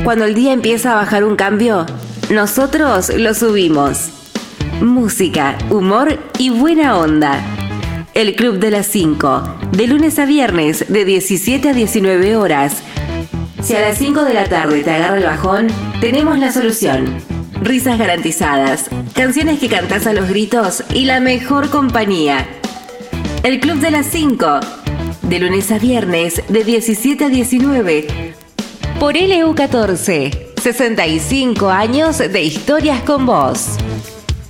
Cuando el día empieza a bajar un cambio, nosotros lo subimos. Música, humor y buena onda. El Club de las 5, de lunes a viernes, de 17 a 19 horas. Si a las 5 de la tarde te agarra el bajón, tenemos la solución. Risas garantizadas, canciones que cantás a los gritos y la mejor compañía. El Club de las 5, de lunes a viernes, de 17 a 19, por LU14. 65 años de historias con vos.